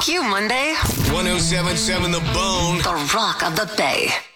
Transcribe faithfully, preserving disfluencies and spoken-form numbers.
you, Monday. ten seventy-seven The Bone. The Rock of the Bay.